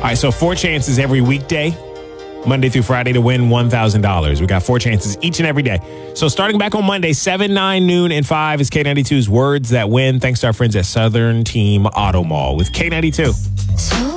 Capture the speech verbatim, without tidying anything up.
right, so four chances every weekday, Monday through Friday, to win one thousand dollars. We got four chances each and every day. So starting back on Monday, seven, nine, noon, and five is K ninety-two's Words That Win. Thanks to our friends at Southern Team Auto Mall with K ninety-two. So